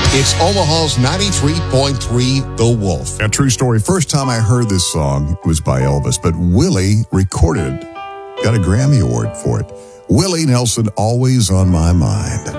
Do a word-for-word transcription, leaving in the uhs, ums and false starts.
It's Omaha's ninety-three point three The Wolf. A true story. First time I heard this song was by Elvis, but Willie recorded it. Got a Grammy Award for it. Willie Nelson, Always on My Mind.